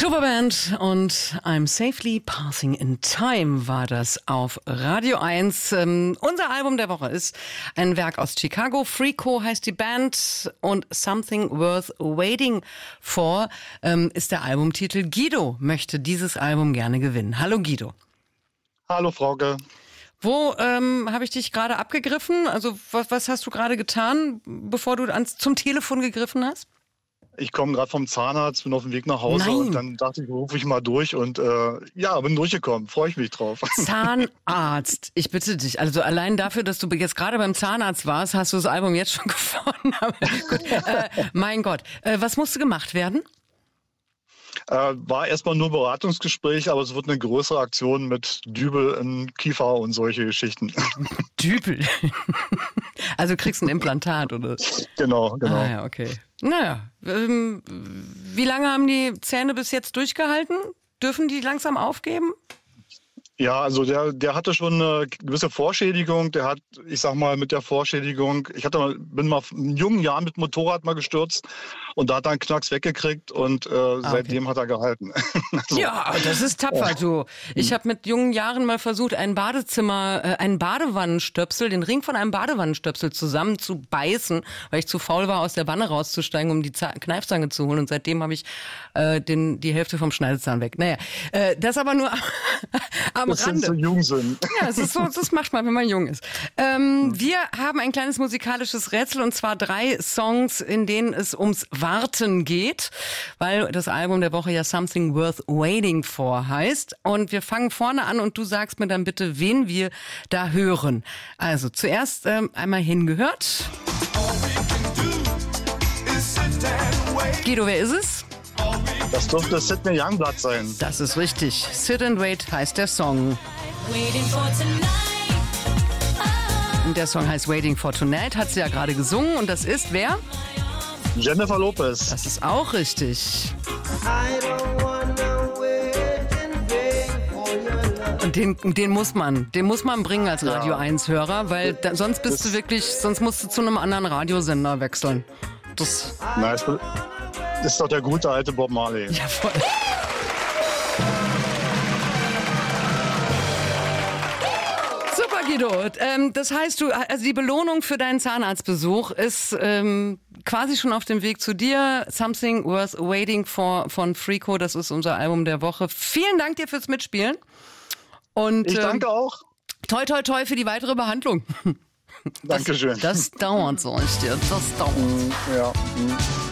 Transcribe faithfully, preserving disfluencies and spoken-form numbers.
Coverband und I'm Safely Passing in Time war das auf Radio eins. Ähm, unser Album der Woche ist ein Werk aus Chicago. Freako heißt die Band und Something Worth Waiting For ähm, ist der Albumtitel. Guido möchte dieses Album gerne gewinnen. Hallo Guido. Hallo Frauke. Wo ähm, habe ich dich gerade abgegriffen? Also was, was hast du gerade getan, bevor du ans, zum Telefon gegriffen hast? Ich komme gerade vom Zahnarzt, bin auf dem Weg nach Hause. Nein. Und dann dachte ich, rufe ich mal durch und äh, ja, bin durchgekommen. Freue ich mich drauf. Zahnarzt, ich bitte dich. Also allein dafür, dass du jetzt gerade beim Zahnarzt warst, hast du das Album jetzt schon gefunden. Aber gut, äh, mein Gott, äh, was musste gemacht werden? Äh, war erstmal nur Beratungsgespräch, aber es wird eine größere Aktion mit Dübel im Kiefer und solche Geschichten. Dübel? Also kriegst du ein Implantat, oder? Genau, genau. Ah ja, okay. Naja, ähm, wie lange haben die Zähne bis jetzt durchgehalten? Dürfen die langsam aufgeben? Ja, also der, der hatte schon eine gewisse Vorschädigung. Der hat, ich sag mal, mit der Vorschädigung, ich hatte mal, bin mal in jungen Jahren mit Motorrad mal gestürzt und da hat er einen Knacks weggekriegt und äh, ah, okay. seitdem hat er gehalten. Also, ja, das ist tapfer. Also, ich habe mit jungen Jahren mal versucht, ein Badezimmer, äh, einen Badewannenstöpsel, den Ring von einem Badewannenstöpsel zusammenzubeißen, weil ich zu faul war, aus der Wanne rauszusteigen, um die Z- Kneifzange zu holen. Und seitdem habe ich äh, den, die Hälfte vom Schneidezahn weg. Naja, äh, das aber nur am das Rande. Sind so jung sind. Ja, das, ist so, das macht man, wenn man jung ist. Ähm, wir haben ein kleines musikalisches Rätsel und zwar drei Songs, in denen es ums Warten geht, weil das Album der Woche ja Something Worth Waiting For heißt. Und wir fangen vorne an und du sagst mir dann bitte, wen wir da hören. Also zuerst ähm, einmal hingehört. Guido, wer ist es? Das dürfte Sidney Youngblood sein. Das ist richtig. Sit and Wait heißt der Song. Und der Song heißt Waiting for Tonight, hat sie ja gerade gesungen. Und das ist wer? Jennifer Lopez. Das ist auch richtig. Und den, den muss man, den muss man bringen als Radio Ja. eins Hörer, weil da, sonst bist du wirklich, sonst musst du zu einem anderen Radiosender wechseln. Das, Na, ist, ist doch der gute alte Bob Marley. ja, voll. Super, Guido. Ähm, das heißt, du, also die Belohnung für deinen Zahnarztbesuch ist ähm, quasi schon auf dem Weg zu dir. Something Worth Waiting For von Freako, das ist unser Album der Woche. Vielen Dank dir fürs Mitspielen. Und, Ich danke ähm, auch. toi, toi, toi für die weitere Behandlung. Dankeschön. Das dauert, sag ich dir. Das dauert. Ja.